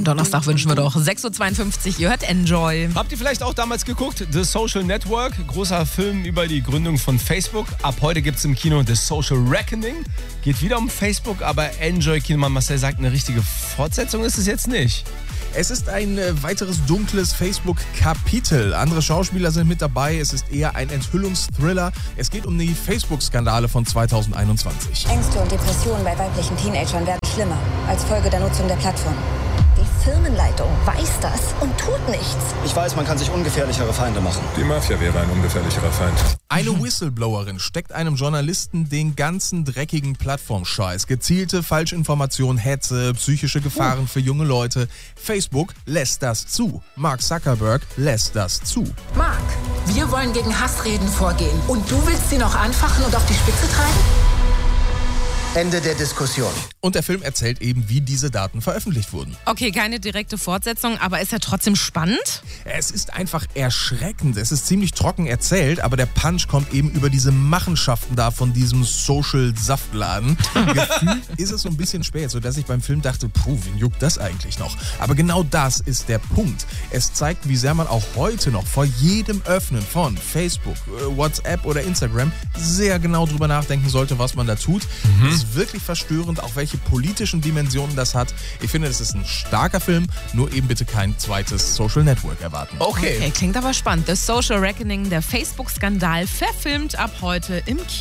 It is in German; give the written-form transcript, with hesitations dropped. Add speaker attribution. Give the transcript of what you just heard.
Speaker 1: schönen Donnerstag wünschen wir doch. 6.52 Uhr, ihr hört Enjoy.
Speaker 2: Habt ihr vielleicht auch damals geguckt? The Social Network, großer Film über die Gründung von Facebook. Ab heute gibt es im Kino The Social Reckoning. Geht wieder um Facebook, aber Enjoy-Kinomann Marcel sagt, eine richtige Fortsetzung ist es jetzt nicht.
Speaker 3: Es ist ein weiteres dunkles Facebook-Kapitel. Andere Schauspieler sind mit dabei. Es ist eher ein Enthüllungsthriller. Es geht um die Facebook-Skandale von 2021.
Speaker 4: Ängste und Depressionen bei weiblichen Teenagern werden schlimmer als Folge der Nutzung der Plattform. Die Firmenleitung weiß das und tut nichts.
Speaker 5: Ich weiß, man kann sich ungefährlichere Feinde machen.
Speaker 6: Die Mafia wäre ein ungefährlicherer Feind.
Speaker 3: Eine Whistleblowerin steckt einem Journalisten den ganzen dreckigen Plattformscheiß. Gezielte Falschinformation, Hetze, psychische Gefahren für junge Leute. Facebook lässt das zu. Mark Zuckerberg lässt das zu.
Speaker 7: Mark, wir wollen gegen Hassreden vorgehen. Und du willst sie noch anfachen und auf die Spitze treiben?
Speaker 5: Ende der Diskussion.
Speaker 3: Und der Film erzählt eben, wie diese Daten veröffentlicht wurden.
Speaker 1: Okay, keine direkte Fortsetzung, aber ist ja trotzdem spannend?
Speaker 3: Es ist einfach erschreckend. Es ist ziemlich trocken erzählt, aber der Punch kommt eben über diese Machenschaften da von diesem Social-Saftladen. Gefühlt ist es so ein bisschen spät, sodass ich beim Film dachte, wen juckt das eigentlich noch? Aber genau das ist der Punkt. Es zeigt, wie sehr man auch heute noch vor jedem Öffnen von Facebook, WhatsApp oder Instagram sehr genau drüber nachdenken sollte, was man da tut. Es ist wirklich verstörend, auch welche politischen Dimensionen das hat. Ich finde, das ist ein starker Film, nur eben bitte kein zweites Social Network erwarten.
Speaker 1: Okay, klingt aber spannend. The Social Reckoning, der Facebook-Skandal, verfilmt ab heute im Kino.